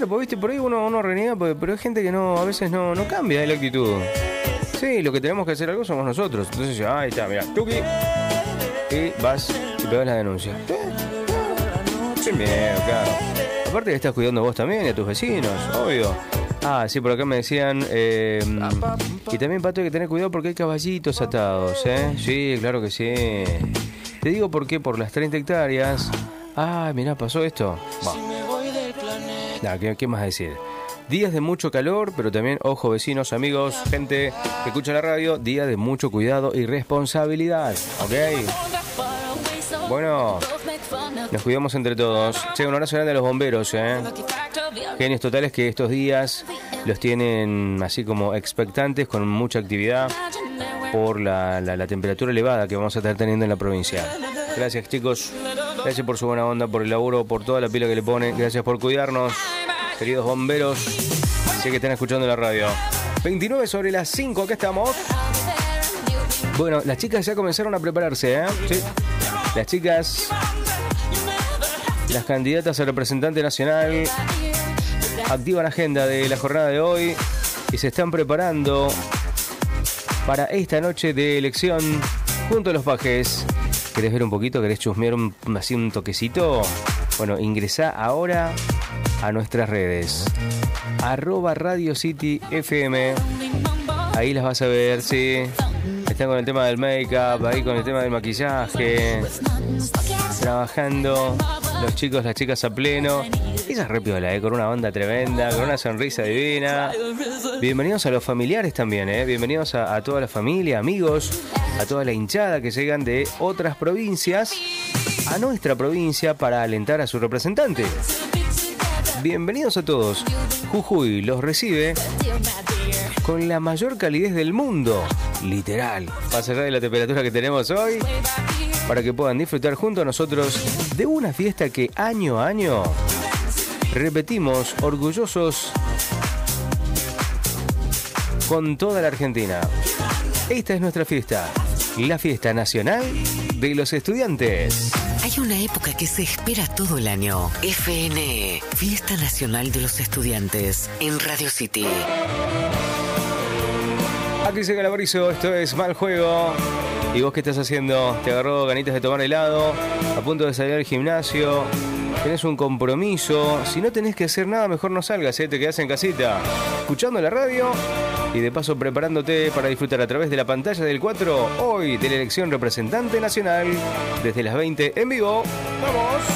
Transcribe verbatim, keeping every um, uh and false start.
Claro, pues viste, por ahí uno, uno reniega, pero, pero hay gente que no, a veces no, no cambia la actitud. Sí, lo que tenemos que hacer algo somos nosotros. Entonces, ah, ahí está, mirá, tuki. Y vas y pegas la denuncia. Sin miedo, claro. Aparte que estás cuidando vos también y a tus vecinos, obvio. Ah, sí, por acá me decían... Eh, y también, Pato, hay que tener cuidado porque hay caballitos atados, ¿eh? Sí, claro que sí. Te digo por qué, por las treinta hectáreas... Ah, mirá, pasó esto. Nah, ¿qué, ¿qué más decir? Días de mucho calor, pero también, ojo, vecinos, amigos, gente que escucha la radio, días de mucho cuidado y responsabilidad, ¿ok? Bueno, nos cuidamos entre todos. Che, un abrazo grande a los bomberos, ¿eh? Genios totales que estos días los tienen así como expectantes, con mucha actividad por la, la, la temperatura elevada que vamos a estar teniendo en la provincia. Gracias, chicos. Gracias por su buena onda, por el laburo, por toda la pila que le ponen. Gracias por cuidarnos, queridos bomberos. Sé que están escuchando la radio. veintinueve sobre las cinco, acá estamos. Bueno, las chicas ya comenzaron a prepararse, ¿eh? Sí. Las chicas, las candidatas a representante nacional, activan agenda de la jornada de hoy y se están preparando para esta noche de elección junto a los pajes. ¿Querés ver un poquito? ¿Querés chusmear un, así un toquecito? Bueno, ingresá ahora a nuestras redes. Arroba Radio City F M. Ahí las vas a ver, sí. Están con el tema del make-up, ahí con el tema del maquillaje. Trabajando los chicos, las chicas a pleno. Ella es re piola, ¿eh? Con una onda tremenda, con una sonrisa divina. Bienvenidos a los familiares también, ¿eh? Bienvenidos a, a toda la familia, amigos, a toda la hinchada que llegan de otras provincias a nuestra provincia para alentar a su representante. Bienvenidos a todos. Jujuy los recibe con la mayor calidez del mundo, literal. Más allá de la temperatura que tenemos hoy, para que puedan disfrutar junto a nosotros de una fiesta que año a año repetimos orgullosos con toda la Argentina. Esta es nuestra fiesta, la fiesta nacional de los estudiantes. Hay una época que se espera todo el año. F N E, Fiesta Nacional de los Estudiantes, en Radio City. Aquí llega el Borizo, esto es Mal Juego. ¿Y vos qué estás haciendo? ¿Te agarró ganitas de tomar helado? ¿A punto de salir al gimnasio? ¿Tenés un compromiso? Si no tenés que hacer nada, mejor no salgas, ¿eh? Te quedás en casita, escuchando la radio y de paso preparándote para disfrutar a través de la pantalla del cuatro hoy de la elección representante nacional desde las veinte en vivo. ¡Vamos!